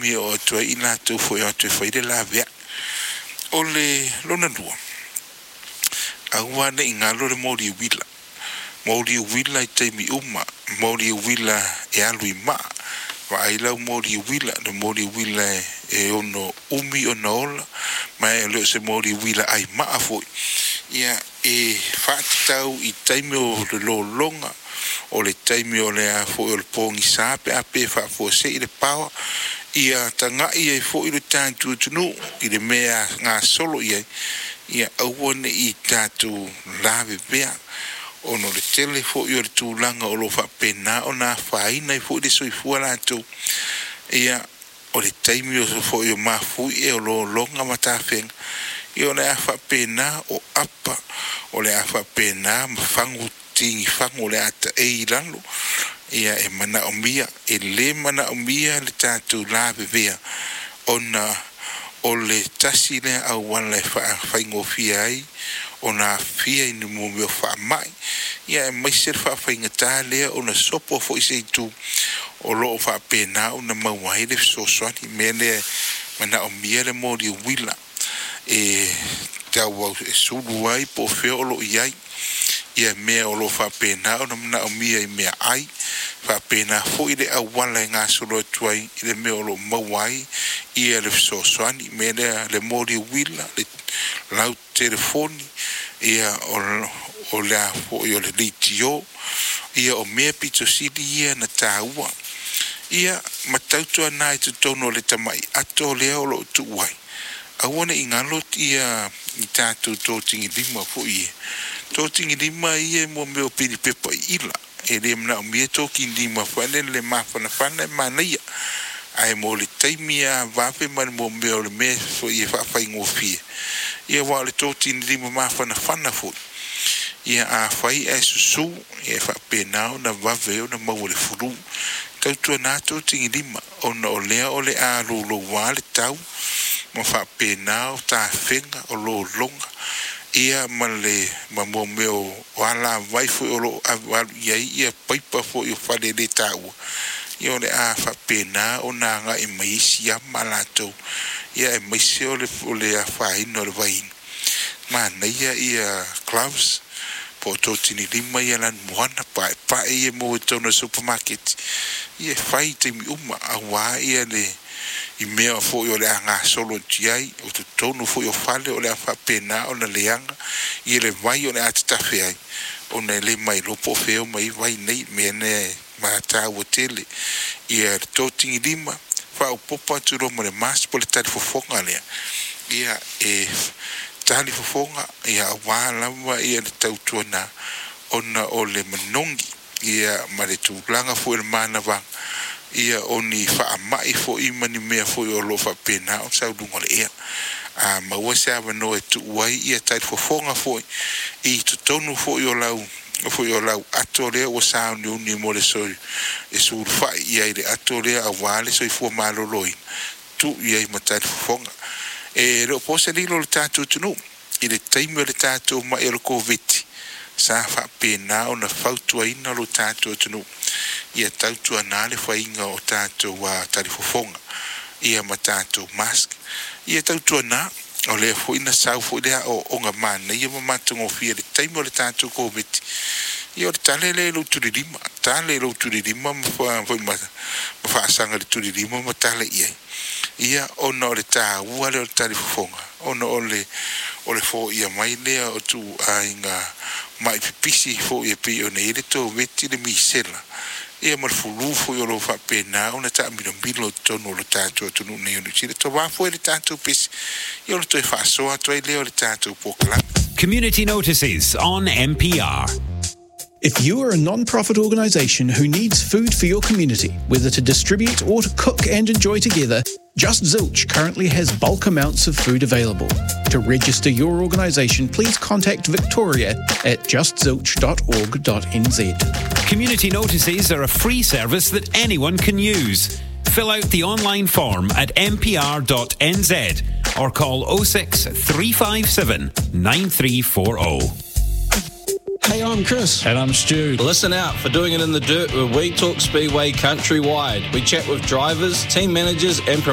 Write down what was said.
taimi o tua I lātou fo i atu whaire la vea. O le lona rua. Aua ne ingalo le Māori wila. Māori wila I taimi uma. Māori wila e alu I maa. Wa ailau Māori wila. Le Māori wila e ono umi o na ola. Mai e leo se Māori wila ai maa foi. Ia e whaatitau I taimi o le longa. O le taimi o le a foi o le pongi sape a pe whaafua se I le pawa. Ia tangai e foi le tātu tunu. I le mea ngā solo ia. Ia auane I tātu lawe bea. Ono le tele fo I o le tūlanga o lo whapena o nā whaina I fo I le soifua lātou. Ia o le taimi o fo I o mafui e o lo longa matawhenga. Ia o le a whapena o apa. O le a whapena mawhangu tingi whangu o le ata e I lalo. Ia e mana o mia. E le mana o mia le tātu lawe bea. Ona o le tasi le au wala e whaingofia ai. O na fia I mo meo whaamai. Ia e maisir whaawhainga tā lea o na sopo fo I se tu. O loo whaapena o na mauai le soswani. Mea le mana o mia le Māori wila. E tau au e sulu ai po feo o lo iai. Ia mea o lo whaapena o na mana o mia I mea ai. Whaapena fo I le au wala e ngā solo tuai. I le mea o lo mauai. Ia le soswani. Mea le Māori wila. Le lau telefoni. Ia o le fo I o le litio. Ia o mea pito sili ia na tāua. Ia matautua nā I tutono le tamai. Ato lea o lo tuuai. Awane I ngalot ia I tātou tō tingi lima fo ia. Tō tingi lima ia mo meo pili pepa I ila. E le mna o mea tō ki lima whane le mawhana whana mana ia. Ai mo le taimia wape man mo meo le mea fo ia whawhai ngofia. Ia wā le tō tingi lima mawhana whana fo. Ia a whai e susu. Ia whapena o na wawe o na mau le furu. Tautua nā tō tingi lima. O na o lea o le a lo wā le tau. Ma whapena o tā whenga o lo longa. Ia ma le ma mo meo wala waifu o lo awalu ia paipa fo I whale le tāua. Ia o le a whapena o nā ngā e maisi a malatou. Ia e maisi o le a whaina o le waina. Ma ia gloves. Po tō tini lima ia lan moana pae ia mo I tōna supermarket. Ia whai teimi uma a wā ia le I mea fo I o le a ngā solo tiai. O tu tonu fo I o whale o le a whapena o na leanga. Ia le vai o le a tatafe ai. O na le mai lopo feo mai vai nei mea ne mata o tele. Ia tō tingi lima. Whao popa tu roma le mas po le tari fofonga lea. Ia e tali fofonga. Ia wā lawa ia le tautuana. Ona o le manongi. Ia ma le tūlanga fo le mana wang. Ia oni whaamai fo I mani mea fo I o lo whapena o sau dungo le ea. Maua se awa no e tu uai ia tairi fofonga fo I tu tonu fo I o lau ato lea o sao ni uni mo le soi e suru whai ia I le ato lea a wale soi fua maloloi tu ia I ma tairi fofonga. E reo pose lilo le tātou tunu I le taimi o le tātou ma e lo COVID sa whapena o na whautua ina lo tātou tunu. Ia tautua nā le whainga o tātou wa tarifofonga. Ia ma tātou mask. Ia tautua nā o le whaina sau whaidea o onga mana. Ia ma matungo fia le taimo le tātou COVID. Ia o le tale le lo turirima. Tale lo turirima ma whaasanga le turirima ma tale ia. Ia ona o le tā ua le o le tarifofonga. Ona o le fo ia mai lea o tu a inga mai pipisi fo ia pi o nei le tō veti le misela. Ia ma le fulu fo i o lo whapena o na ta milomilo tono o le tātou tonu nei o le tira. Tō wāfo e le tātou pisi. Ia o le toi whaasoa toi leo le tātou pōkalami. Community notices on MPR. If you are a non-profit organisation who needs food for your community, whether to distribute or to cook and enjoy together, Just Zilch currently has bulk amounts of food available. To register your organisation, please contact Victoria at justzilch.org.nz. Community notices are a free service that anyone can use. Fill out the online form at mpr.nz or call 06 357 9340. Hey, I'm Chris. And I'm Stu. Listen out for Doing It in the Dirt, where we talk Speedway countrywide. We chat with drivers, team managers and